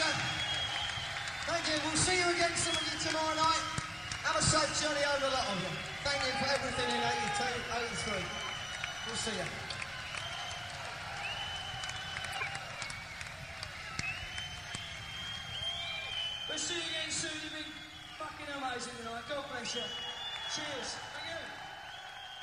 Thank you. We'll see you again, some of you, tomorrow night. Have a safe journey home, a lot of you. Thank you for everything in 82, 83. We'll see you. We'll see you again soon. You've been fucking amazing tonight. God bless you. Cheers. Thank you.